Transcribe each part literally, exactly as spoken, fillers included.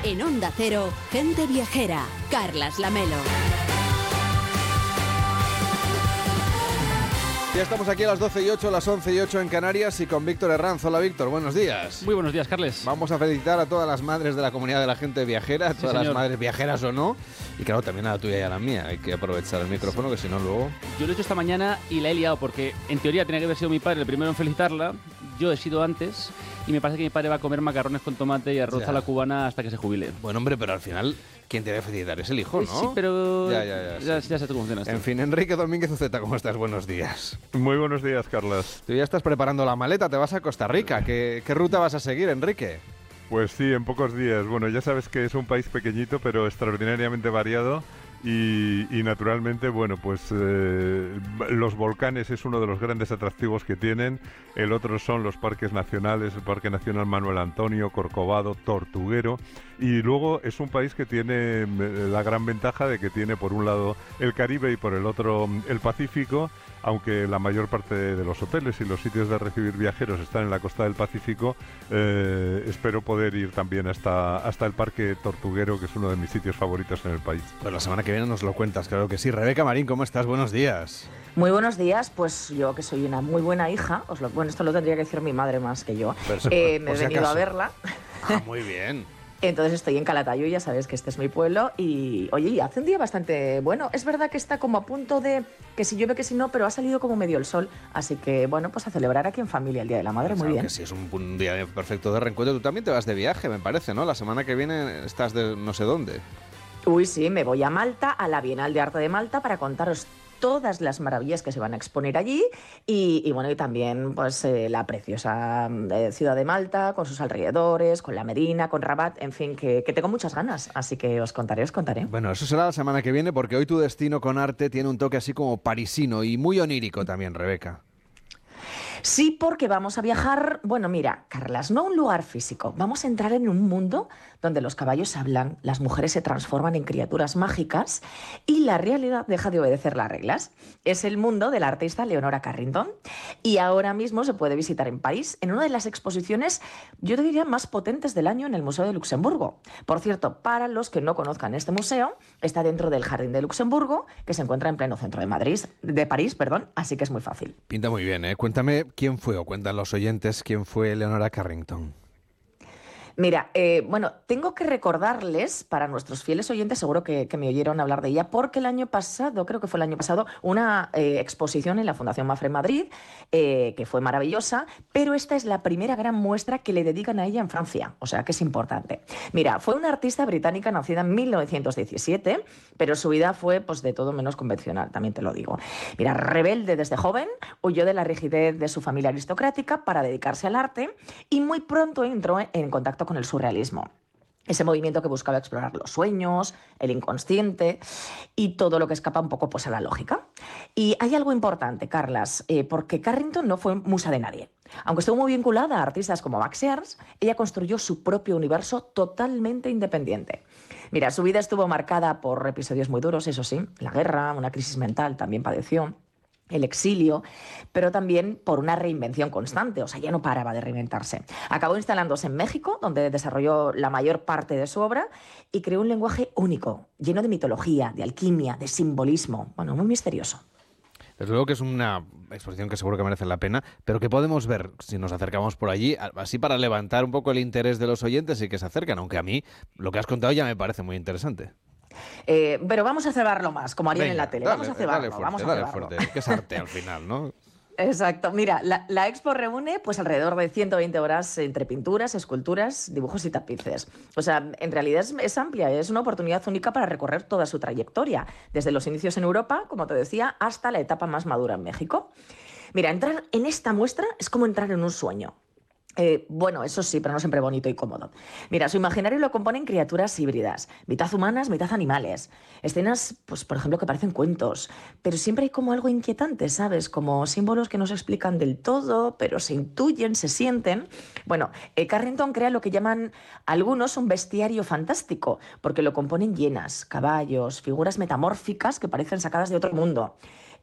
En Onda Cero, Gente Viajera, Carlas Lamelo. Ya estamos aquí a las doce y ocho, las once y ocho en Canarias y con Víctor Herranz. Hola Víctor, buenos días. Muy buenos días, Carles. Vamos a felicitar a todas las madres de la comunidad de la gente viajera, a todas sí, las madres viajeras o no, y claro, también a la tuya y a la mía. Hay que aprovechar el micrófono, que si no luego... Yo lo he hecho esta mañana y la he liado porque en teoría tenía que haber sido mi padre el primero en felicitarla. Yo he sido antes y me parece que mi padre va a comer macarrones con tomate y arroz Ya. a la cubana hasta que se jubile. Bueno, hombre, pero al final, quien te debe felicitar es el hijo, ¿no? Sí, pero Ya, ya, ya, ya, sí. ya sé cómo funciona esto. En fin, Enrique Domínguez Uceta, ¿cómo estás? Buenos días. Muy buenos días, Carlas. Tú ya estás preparando la maleta, te vas a Costa Rica. ¿Qué, qué ruta vas a seguir, Enrique? Pues sí, en pocos días. Bueno, ya sabes que es un país pequeñito, pero extraordinariamente variado. Y, y naturalmente, bueno, pues eh, los volcanes es uno de los grandes atractivos que tienen. El otro son los parques nacionales, el Parque Nacional Manuel Antonio, Corcovado, Tortuguero. Y luego es un país que tiene eh, la gran ventaja de que tiene por un lado el Caribe y por el otro el Pacífico. Aunque la mayor parte de los hoteles y los sitios de recibir viajeros están en la costa del Pacífico, eh, espero poder ir también hasta, hasta el Parque Tortuguero, que es uno de mis sitios favoritos en el país. Pues la semana que viene nos lo cuentas, claro que sí. Rebeca Marín, ¿cómo estás? Buenos días. Muy buenos días, pues yo que soy una muy buena hija, os lo, bueno, esto lo tendría que decir mi madre más que yo, Pero, eh, por me he si venido acaso. a verla. Ah, muy bien. Entonces estoy en Calatayud, ya sabes que este es mi pueblo y, oye, y hace un día bastante bueno. Es verdad que está como a punto de que si llueve, que si no, pero ha salido como medio el sol. Así que, bueno, pues a celebrar aquí en familia el Día de la Madre, muy Claro bien. que sí, es un, un día perfecto de reencuentro. Tú también te vas de viaje, me parece, ¿no? La semana que viene estás de no sé dónde. Uy, sí, me voy a Malta, a la Bienal de Arte de Malta, para contaros todas las maravillas que se van a exponer allí y, y bueno, y también pues eh, la preciosa eh, ciudad de Malta, con sus alrededores, con la Medina, con Rabat, en fin, que, que tengo muchas ganas, así que os contaré, os contaré. Bueno, eso será la semana que viene porque hoy tu destino con arte tiene un toque así como parisino y muy onírico también, Rebeca. Sí, porque vamos a viajar, bueno, mira, Carlas, no a un lugar físico, vamos a entrar en un mundo donde los caballos hablan, las mujeres se transforman en criaturas mágicas y la realidad deja de obedecer las reglas. Es el mundo de la artista Leonora Carrington y ahora mismo se puede visitar en París en una de las exposiciones, yo te diría, más potentes del año en el Museo de Luxemburgo. Por cierto, para los que no conozcan este museo, está dentro del Jardín de Luxemburgo, que se encuentra en pleno centro de Madrid, de París, perdón, así que es muy fácil. Pinta muy bien, ¿eh? Cuéntame quién fue, o cuentan los oyentes, quién fue Leonora Carrington. Mira, eh, bueno, tengo que recordarles, para nuestros fieles oyentes, seguro que, que me oyeron hablar de ella, porque el año pasado, creo que fue el año pasado, una eh, exposición en la Fundación Mafre en Madrid, eh, que fue maravillosa, pero esta es la primera gran muestra que le dedican a ella en Francia, o sea que es importante. Mira, fue una artista británica nacida en mil novecientos diecisiete, pero su vida fue pues de todo menos convencional, también te lo digo. Mira, rebelde desde joven, huyó de la rigidez de su familia aristocrática para dedicarse al arte y muy pronto entró en contacto con el surrealismo. Ese movimiento que buscaba explorar los sueños, el inconsciente y todo lo que escapa un poco pues, a la lógica. Y hay algo importante, Carlas, eh, porque Carrington no fue musa de nadie. Aunque estuvo muy vinculada a artistas como Max Ernst, ella construyó su propio universo totalmente independiente. Mira, su vida estuvo marcada por episodios muy duros, eso sí, la guerra, una crisis mental también padeció, el exilio, pero también por una reinvención constante, o sea, ya no paraba de reinventarse. Acabó instalándose en México, donde desarrolló la mayor parte de su obra y creó un lenguaje único, lleno de mitología, de alquimia, de simbolismo, bueno, muy misterioso. Desde luego que es una exposición que seguro que merece la pena, pero que podemos ver si nos acercamos por allí, así para levantar un poco el interés de los oyentes y que se acercan, aunque a mí lo que has contado ya me parece muy interesante. Eh, pero vamos a cebarlo más, como harían Venga, en la tele. Dale, vamos a cebarlo, dale fuerte, vamos a dale cebarlo. fuerte, que es arte al final, ¿no? Exacto. Mira, la, la expo reúne pues alrededor de ciento veinte horas entre pinturas, esculturas, dibujos y tapices. O sea, en realidad es, es amplia, es una oportunidad única para recorrer toda su trayectoria, desde los inicios en Europa, como te decía, hasta la etapa más madura en México. Mira, entrar en esta muestra es como entrar en un sueño. Eh, bueno, eso sí, pero no siempre bonito y cómodo. Mira, su imaginario lo componen criaturas híbridas, mitad humanas, mitad animales. Escenas, pues, por ejemplo, que parecen cuentos, pero siempre hay como algo inquietante, ¿sabes? Como símbolos que no se explican del todo, pero se intuyen, se sienten. Bueno, eh, Carrington crea lo que llaman algunos un bestiario fantástico, porque lo componen hienas, caballos, figuras metamórficas que parecen sacadas de otro mundo.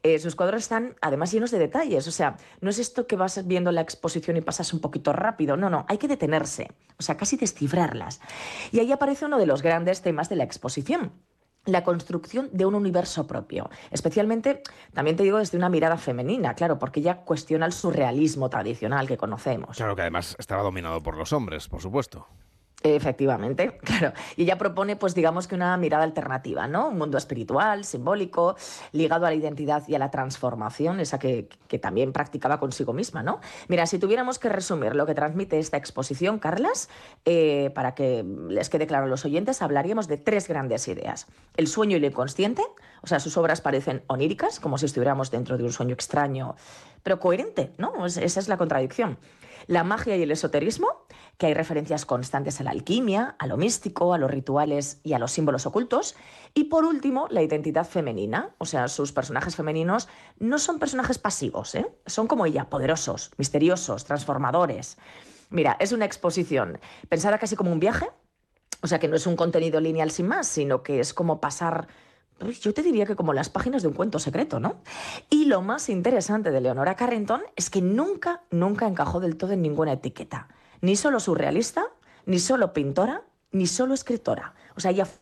Eh, sus cuadros están además llenos de detalles, o sea, no es esto que vas viendo la exposición y pasas un poquito rápido, no, no, hay que detenerse, o sea, casi descifrarlas. Y ahí aparece uno de los grandes temas de la exposición: la construcción de un universo propio. Especialmente, también te digo, desde una mirada femenina, claro, porque ella cuestiona el surrealismo tradicional que conocemos. Claro que además estaba dominado por los hombres, por supuesto. Efectivamente, claro. Y ella propone, pues digamos que una mirada alternativa, ¿no? Un mundo espiritual, simbólico, ligado a la identidad y a la transformación, esa que, que también practicaba consigo misma, ¿no? Mira, si tuviéramos que resumir lo que transmite esta exposición, Carlas, eh, para que les quede claro a los oyentes, hablaríamos de tres grandes ideas: el sueño y lo inconsciente, o sea, sus obras parecen oníricas, como si estuviéramos dentro de un sueño extraño, pero coherente, ¿no? Es, esa es la contradicción. La magia y el esoterismo, que hay referencias constantes a la alquimia, a lo místico, a los rituales y a los símbolos ocultos. Y por último, la identidad femenina, o sea, sus personajes femeninos no son personajes pasivos, ¿eh? Son como ella, poderosos, misteriosos, transformadores. Mira, es una exposición pensada casi como un viaje, o sea, que no es un contenido lineal sin más, sino que es como pasar... Yo te diría que como las páginas de un cuento secreto, ¿no? Y lo más interesante de Leonora Carrington es que nunca, nunca encajó del todo en ninguna etiqueta. Ni solo surrealista, ni solo pintora, ni solo escritora. O sea, ella fue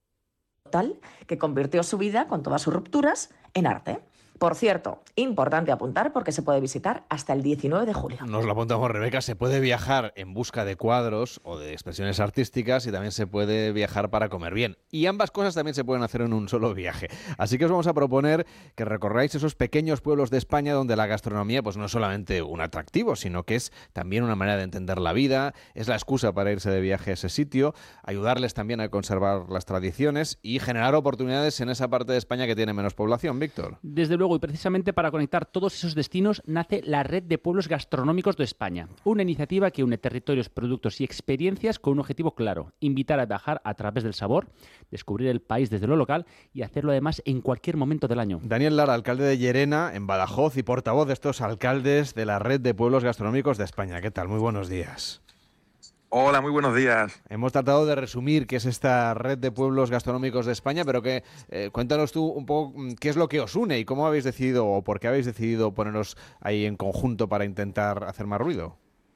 tal que convirtió su vida, con todas sus rupturas, en arte. Por cierto, importante apuntar porque se puede visitar hasta el diecinueve de julio. Nos lo apuntamos, Rebeca. Se puede viajar en busca de cuadros o de expresiones artísticas y también se puede viajar para comer bien. Y ambas cosas también se pueden hacer en un solo viaje. Así que os vamos a proponer que recorráis esos pequeños pueblos de España donde la gastronomía pues no es solamente un atractivo, sino que es también una manera de entender la vida, es la excusa para irse de viaje a ese sitio, ayudarles también a conservar las tradiciones y generar oportunidades en esa parte de España que tiene menos población, Víctor. Desde luego, y precisamente para conectar todos esos destinos nace la Red de Pueblos Gastronómicos de España, una iniciativa que une territorios, productos y experiencias con un objetivo claro: invitar a viajar a través del sabor, descubrir el país desde lo local y hacerlo además en cualquier momento del año. Daniel Lara, alcalde de Llerena, en Badajoz, y portavoz de estos alcaldes de la Red de Pueblos Gastronómicos de España. ¿Qué tal? Muy buenos días. Hola, muy buenos días. Hemos tratado de resumir qué es esta Red de Pueblos Gastronómicos de España, pero que eh, cuéntanos tú un poco qué es lo que os une y cómo habéis decidido o por qué habéis decidido poneros ahí en conjunto para intentar hacer más ruido.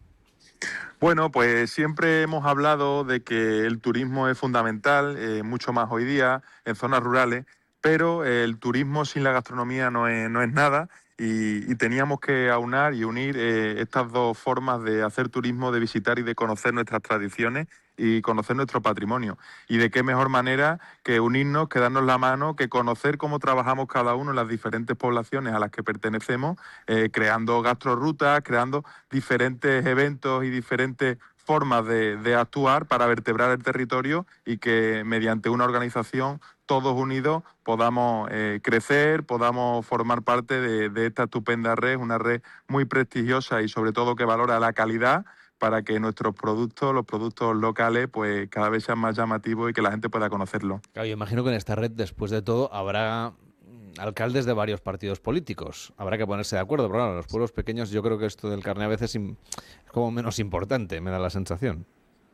Bueno, pues siempre hemos hablado de que el turismo es fundamental, eh, mucho más hoy día en zonas rurales, pero el turismo sin la gastronomía no es, no es nada. Y, y teníamos que aunar y unir eh, estas dos formas de hacer turismo, de visitar y de conocer nuestras tradiciones y conocer nuestro patrimonio. Y de qué mejor manera que unirnos, que darnos la mano, que conocer cómo trabajamos cada uno en las diferentes poblaciones a las que pertenecemos, eh, creando gastrorrutas, creando diferentes eventos y diferentes formas de, de actuar para vertebrar el territorio y que mediante una organización todos unidos podamos eh, crecer, podamos formar parte de, de esta estupenda red, una red muy prestigiosa y sobre todo que valora la calidad para que nuestros productos, los productos locales, pues cada vez sean más llamativos y que la gente pueda conocerlo. Claro, yo imagino que en esta red, después de todo, habrá alcaldes de varios partidos políticos. Habrá que ponerse de acuerdo, pero claro, en los pueblos pequeños yo creo que esto del carné a veces es como menos importante, me da la sensación.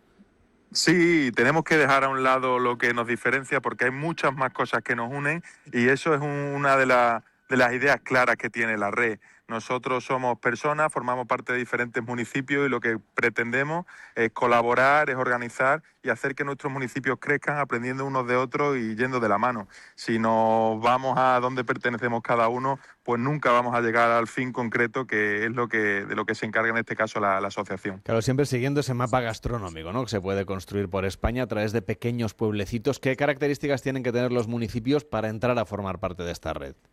Sí, tenemos que dejar a un lado lo que nos diferencia porque hay muchas más cosas que nos unen y eso es un, una de, la, de las ideas claras que tiene la red. Nosotros somos personas, formamos parte de diferentes municipios y lo que pretendemos es colaborar, es organizar y hacer que nuestros municipios crezcan aprendiendo unos de otros y yendo de la mano. Si nos vamos a donde pertenecemos cada uno, pues nunca vamos a llegar al fin concreto que es lo que de lo que se encarga en este caso la, la asociación. Claro, siempre siguiendo ese mapa gastronómico, ¿no?, que se puede construir por España a través de pequeños pueblecitos. ¿Qué características tienen que tener los municipios para entrar a formar parte de esta red?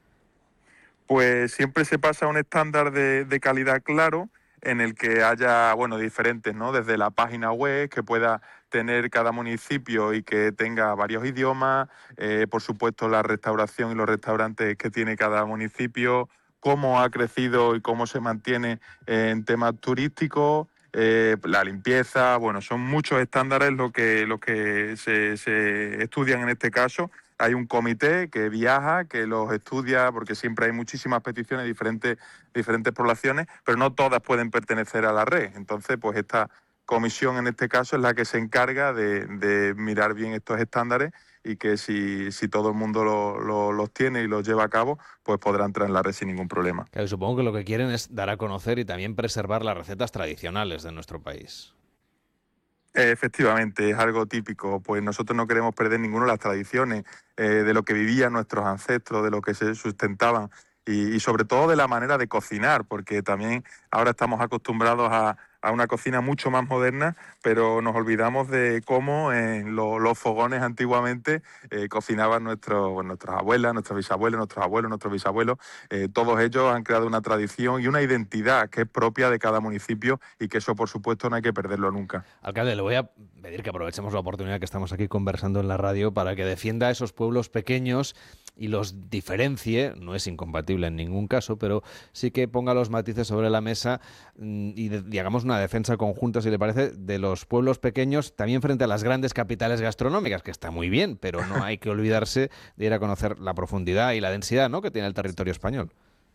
Pues siempre se pasa a un estándar de, de calidad claro en el que haya, bueno, diferentes, ¿no? Desde la página web que pueda tener cada municipio y que tenga varios idiomas, eh, por supuesto la restauración y los restaurantes que tiene cada municipio, cómo ha crecido y cómo se mantiene en temas turísticos, eh, la limpieza, bueno, son muchos estándares lo que, lo que se, se estudian en este caso. Hay un comité que viaja, que los estudia, porque siempre hay muchísimas peticiones de diferentes, diferentes poblaciones, pero no todas pueden pertenecer a la red. Entonces, pues esta comisión en este caso es la que se encarga de, de mirar bien estos estándares y que si, si todo el mundo lo, lo, los tiene y los lleva a cabo, pues podrá entrar en la red sin ningún problema. Claro, supongo que lo que quieren es dar a conocer y también preservar las recetas tradicionales de nuestro país. Efectivamente, es algo típico, pues nosotros no queremos perder ninguna de las tradiciones, eh, de lo que vivían nuestros ancestros, de lo que se sustentaban y, y sobre todo de la manera de cocinar, porque también ahora estamos acostumbrados a, a una cocina mucho más moderna, pero nos olvidamos de cómo en lo, los fogones antiguamente eh, cocinaban nuestros, bueno, nuestras abuelas, nuestros bisabuelos, nuestros abuelos, nuestros bisabuelos. Eh, todos ellos han creado una tradición y una identidad que es propia de cada municipio y que eso, por supuesto, no hay que perderlo nunca. Alcalde, le voy a pedir que aprovechemos la oportunidad que estamos aquí conversando en la radio para que defienda a esos pueblos pequeños y los diferencie, no es incompatible en ningún caso, pero sí que ponga los matices sobre la mesa y de, digamos una defensa conjunta, si le parece, de los pueblos pequeños también frente a las grandes capitales gastronómicas, que está muy bien, pero no hay que olvidarse de ir a conocer la profundidad y la densidad, ¿no?, que tiene el territorio español.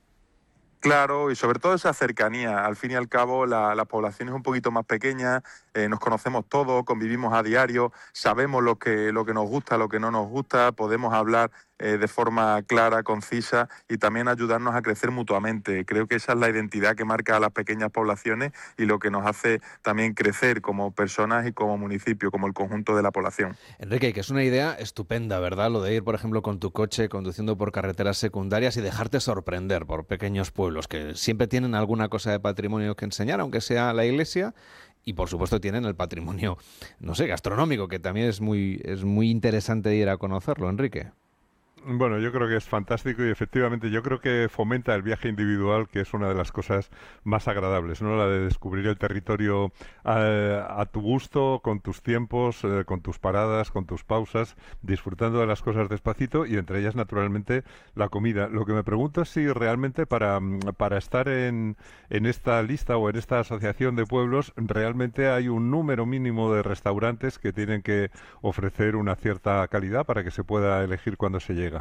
Claro, y sobre todo esa cercanía. Al fin y al cabo, la, la población es un poquito más pequeña, eh, nos conocemos todos, convivimos a diario, sabemos lo que, lo que nos gusta, lo que no nos gusta, podemos hablar eh, de forma clara, concisa y también ayudarnos a crecer mutuamente. Creo que esa es la identidad que marca a las pequeñas poblaciones y lo que nos hace también crecer como personas y como municipio, como el conjunto de la población. Enrique, que es una idea estupenda, ¿verdad? Lo de ir, por ejemplo, con tu coche conduciendo por carreteras secundarias y dejarte sorprender por pequeños pueblos que siempre tienen alguna cosa de patrimonio que enseñar, aunque sea la iglesia, y por supuesto tienen el patrimonio, no sé, gastronómico, que también es muy, es muy interesante ir a conocerlo, Enrique. Bueno, yo creo que es fantástico y efectivamente yo creo que fomenta el viaje individual, que es una de las cosas más agradables, ¿no? La de descubrir el territorio a, a tu gusto, con tus tiempos, eh, con tus paradas, con tus pausas, disfrutando de las cosas despacito y entre ellas, naturalmente, la comida. Lo que me pregunto es si realmente para, para estar en, en esta lista o en esta asociación de pueblos, realmente hay un número mínimo de restaurantes que tienen que ofrecer una cierta calidad para que se pueda elegir cuando se llega.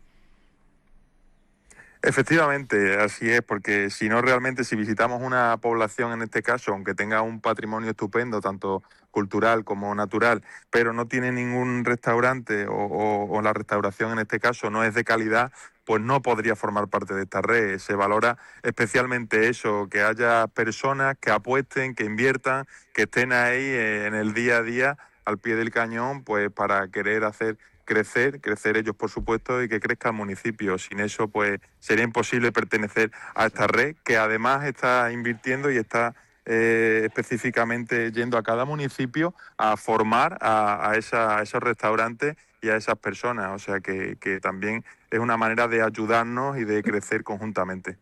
Efectivamente, así es, porque si no realmente, si visitamos una población en este caso, aunque tenga un patrimonio estupendo, tanto cultural como natural, pero no tiene ningún restaurante o, o, o la restauración en este caso no es de calidad, pues no podría formar parte de esta red. Se valora especialmente eso, que haya personas que apuesten, que inviertan, que estén ahí en el día a día, al pie del cañón, pues para querer hacer crecer, crecer ellos por supuesto y que crezca el municipio. Sin eso pues sería imposible pertenecer a esta red que además está invirtiendo y está eh, específicamente yendo a cada municipio a formar a, a, esa, a esos restaurantes y a esas personas. O sea que, que también es una manera de ayudarnos y de crecer conjuntamente.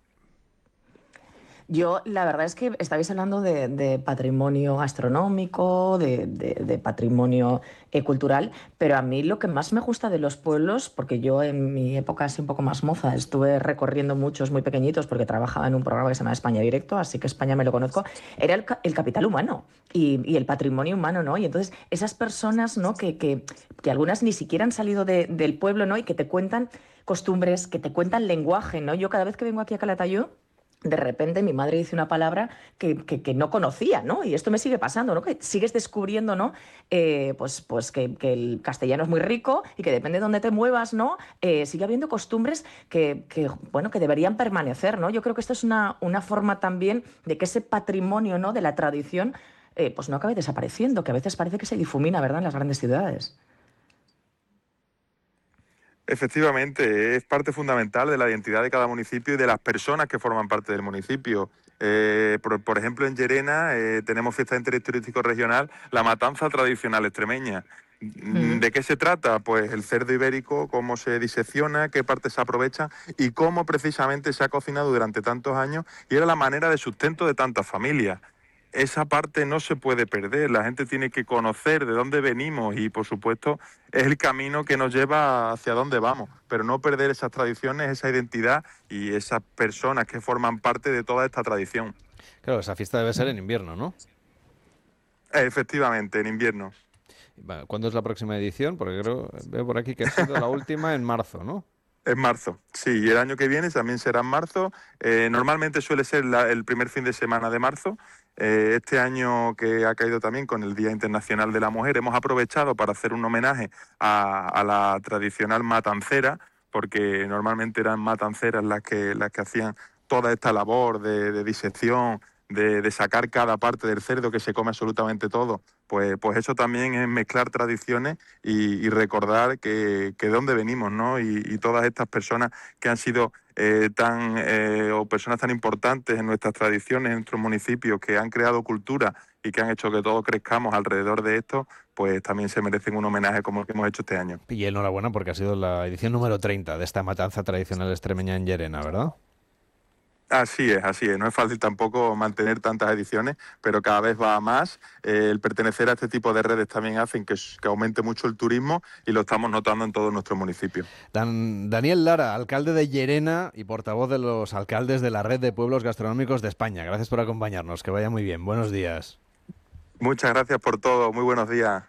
Yo, la verdad es que estabais hablando de, de patrimonio gastronómico, de, de, de patrimonio eh, cultural, pero a mí lo que más me gusta de los pueblos, porque yo en mi época así un poco más moza estuve recorriendo muchos muy pequeñitos porque trabajaba en un programa que se llama España Directo, así que España me lo conozco, era el, el capital humano y, y el patrimonio humano, ¿no? Y entonces esas personas, ¿no? Que, que, que algunas ni siquiera han salido de, del pueblo, ¿no? Y que te cuentan costumbres, que te cuentan lenguaje, ¿no? Yo cada vez que vengo aquí a Calatayud, de repente mi madre dice una palabra que, que, que no conocía, ¿no? Y esto me sigue pasando, ¿no? Que sigues descubriendo, ¿no? Eh, pues pues que, que el castellano es muy rico y que depende de dónde te muevas, ¿no? Eh, sigue habiendo costumbres que, que, bueno, que deberían permanecer, ¿no? Yo creo que esto es una, una forma también de que ese patrimonio, ¿no? De la tradición, eh, pues no acabe desapareciendo, que a veces parece que se difumina, ¿verdad? En las grandes ciudades. Efectivamente, es parte fundamental de la identidad de cada municipio y de las personas que forman parte del municipio. Eh, por, por ejemplo, en Llerena eh, tenemos fiesta de interés turístico regional, la matanza tradicional extremeña. Mm. ¿De qué se trata? Pues el cerdo ibérico, cómo se disecciona, qué partes se aprovechan y cómo precisamente se ha cocinado durante tantos años y era la manera de sustento de tantas familias. Esa parte no se puede perder, la gente tiene que conocer de dónde venimos y, por supuesto, es el camino que nos lleva hacia dónde vamos, pero no perder esas tradiciones, esa identidad y esas personas que forman parte de toda esta tradición. Claro, esa fiesta debe ser en invierno, ¿no? Efectivamente, en invierno. ¿Cuándo es la próxima edición? Porque creo, veo por aquí que ha sido la última en marzo, ¿no? En marzo, sí, y el año que viene también será en marzo. Eh, normalmente suele ser la, el primer fin de semana de marzo. Eh, este año, que ha caído también con el Día Internacional de la Mujer, hemos aprovechado para hacer un homenaje a, a la tradicional matancera, porque normalmente eran matanceras las que, las que hacían toda esta labor de, de disección, de, de sacar cada parte del cerdo, que se come absolutamente todo. Pues, pues eso también es mezclar tradiciones y, y recordar que, que de dónde venimos, ¿no? Y, y todas estas personas que han sido eh, tan eh, o personas tan importantes en nuestras tradiciones, en nuestros municipios, que han creado cultura y que han hecho que todos crezcamos alrededor de esto, pues también se merecen un homenaje como el que hemos hecho este año. Y enhorabuena porque ha sido la edición número treinta de esta matanza tradicional extremeña en Llerena, ¿verdad? Así es, así es. No es fácil tampoco mantener tantas ediciones, pero cada vez va a más. Eh, el pertenecer a este tipo de redes también hacen que, que aumente mucho el turismo y lo estamos notando en todo nuestro municipio. Dan, Daniel Lara, alcalde de Llerena y portavoz de los alcaldes de la Red de Pueblos Gastronómicos de España. Gracias por acompañarnos. Que vaya muy bien. Buenos días. Muchas gracias por todo. Muy buenos días.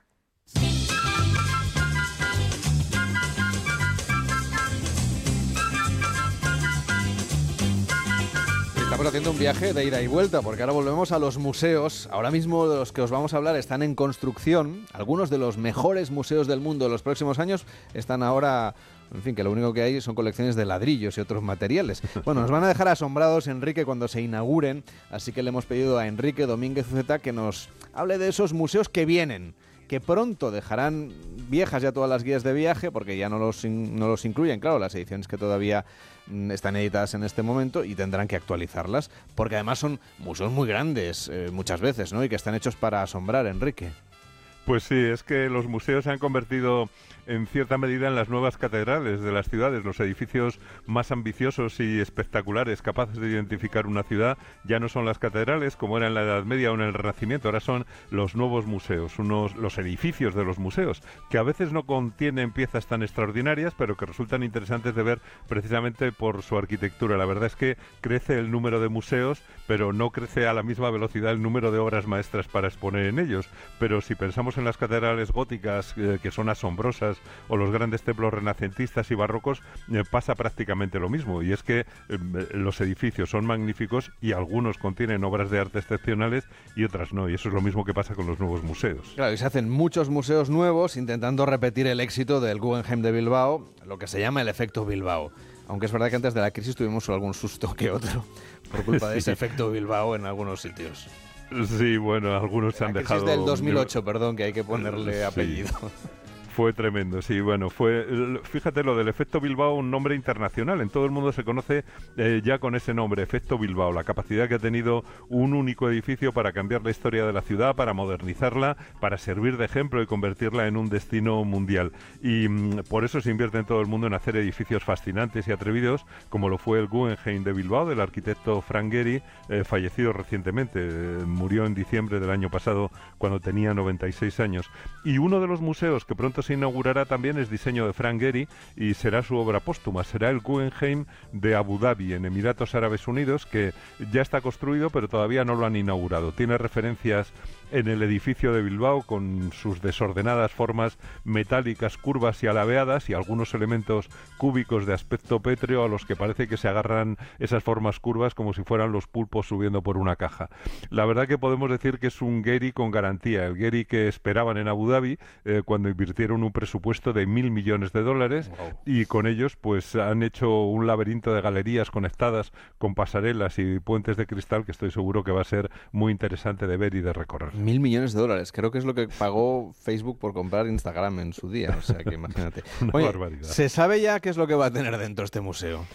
Estamos haciendo un viaje de ida y vuelta porque ahora volvemos a los museos. Ahora mismo de los que os vamos a hablar están en construcción. Algunos de los mejores museos del mundo en los próximos años están ahora... En fin, que lo único que hay son colecciones de ladrillos y otros materiales. Bueno, nos van a dejar asombrados, Enrique, cuando se inauguren. Así que le hemos pedido a Enrique Domínguez Uceta que nos hable de esos museos que vienen, que pronto dejarán viejas ya todas las guías de viaje, porque ya no los, in, no los incluyen, claro, las ediciones que todavía mm, están editadas en este momento, y tendrán que actualizarlas, porque además son museos muy grandes, eh, muchas veces, ¿no? Y que están hechos para asombrar, Enrique. Pues sí, es que los museos se han convertido en cierta medida en las nuevas catedrales de las ciudades. Los edificios más ambiciosos y espectaculares, capaces de identificar una ciudad, ya no son las catedrales como era en la Edad Media o en el Renacimiento, ahora son los nuevos museos, unos, los edificios de los museos, que a veces no contienen piezas tan extraordinarias, pero que resultan interesantes de ver precisamente por su arquitectura. La verdad es que crece el número de museos, pero no crece a la misma velocidad el número de obras maestras para exponer en ellos. Pero si pensamos en las catedrales góticas, eh, que son asombrosas, o los grandes templos renacentistas y barrocos, eh, pasa prácticamente lo mismo, y es que eh, los edificios son magníficos y algunos contienen obras de arte excepcionales y otras no, y eso es lo mismo que pasa con los nuevos museos. Claro, y se hacen muchos museos nuevos intentando repetir el éxito del Guggenheim de Bilbao, lo que se llama el efecto Bilbao. Aunque es verdad que antes de la crisis tuvimos algún susto que otro por culpa de ese sí. efecto Bilbao en algunos sitios. Sí, bueno, algunos se han dejado... La crisis del dos mil ocho, perdón, que hay que ponerle sí. apellido. Fue tremendo, sí, bueno, fue, fíjate lo del efecto Bilbao, un nombre internacional, en todo el mundo se conoce eh, ya con ese nombre, efecto Bilbao, la capacidad que ha tenido un único edificio para cambiar la historia de la ciudad, para modernizarla, para servir de ejemplo y convertirla en un destino mundial. Y mm, por eso se invierte en todo el mundo en hacer edificios fascinantes y atrevidos, como lo fue el Guggenheim de Bilbao, del arquitecto Frank Gehry, eh, fallecido recientemente, eh, murió en diciembre del año pasado cuando tenía noventa y seis años. Y uno de los museos que pronto se inaugurará también es diseño de Frank Gehry y será su obra póstuma, será el Guggenheim de Abu Dhabi, en Emiratos Árabes Unidos, que ya está construido pero todavía no lo han inaugurado. Tiene referencias en el edificio de Bilbao con sus desordenadas formas metálicas, curvas y alabeadas, y algunos elementos cúbicos de aspecto pétreo a los que parece que se agarran esas formas curvas como si fueran los pulpos subiendo por una caja. La verdad que podemos decir que es un Gehry con garantía, el Gehry que esperaban en Abu Dhabi eh, cuando invirtieron un presupuesto de mil millones de dólares. Wow. Y con ellos pues han hecho un laberinto de galerías conectadas con pasarelas y puentes de cristal que estoy seguro que va a ser muy interesante de ver y de recorrer. Mil millones de dólares, creo que es lo que pagó Facebook por comprar Instagram en su día, o sea que imagínate. Una Oye, barbaridad. ¿se sabe ya qué es lo que va a tener dentro este museo?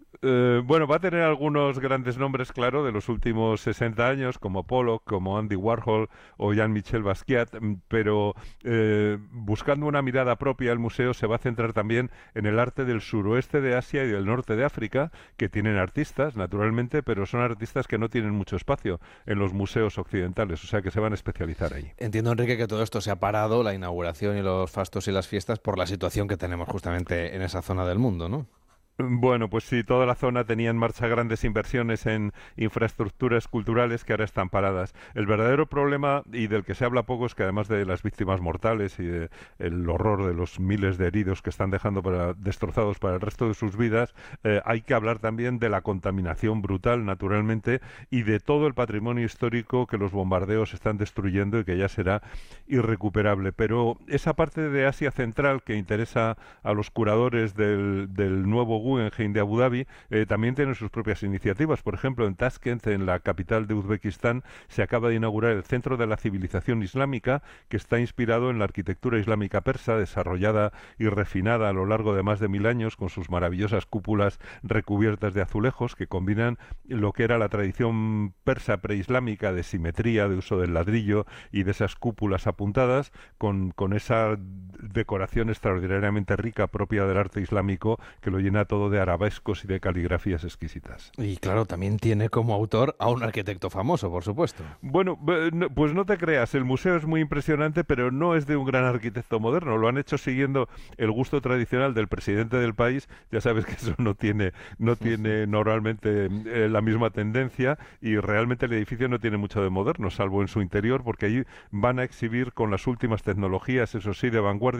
Eh, bueno, va a tener algunos grandes nombres, claro, de los últimos sesenta años, como Pollock, como Andy Warhol o Jean-Michel Basquiat, pero eh, buscando una mirada propia, el museo se va a centrar también en el arte del suroeste de Asia y del norte de África, que tienen artistas, naturalmente, pero son artistas que no tienen mucho espacio en los museos occidentales, o sea que se van a especializar ahí. Entiendo, Enrique, que todo esto se ha parado, la inauguración y los fastos y las fiestas, por la situación que tenemos justamente en esa zona del mundo, ¿no? Bueno, pues sí, toda la zona tenía en marcha grandes inversiones en infraestructuras culturales que ahora están paradas. El verdadero problema, y del que se habla poco, es que además de las víctimas mortales y de el horror de los miles de heridos que están dejando para, destrozados para el resto de sus vidas, eh, hay que hablar también de la contaminación brutal, naturalmente, y de todo el patrimonio histórico que los bombardeos están destruyendo y que ya será irrecuperable. Pero esa parte de Asia Central que interesa a los curadores del, del nuevo Guggenheim de Abu Dhabi, eh, también tiene sus propias iniciativas. Por ejemplo, en Tashkent, en la capital de Uzbekistán, se acaba de inaugurar el Centro de la Civilización Islámica, que está inspirado en la arquitectura islámica persa, desarrollada y refinada a lo largo de más de mil años, con sus maravillosas cúpulas recubiertas de azulejos, que combinan lo que era la tradición persa preislámica de simetría, de uso del ladrillo y de esas cúpulas apuntadas, con, con esa decoración extraordinariamente rica propia del arte islámico, que lo llena todo de arabescos y de caligrafías exquisitas. Y claro, también tiene como autor a un arquitecto famoso, por supuesto. Bueno, pues no te creas, el museo es muy impresionante, pero no es de un gran arquitecto moderno. Lo han hecho siguiendo el gusto tradicional del presidente del país. Ya sabes que eso no tiene, no tiene normalmente eh, la misma tendencia, y realmente el edificio no tiene mucho de moderno, salvo en su interior, porque allí van a exhibir con las últimas tecnologías, eso sí, de vanguardia,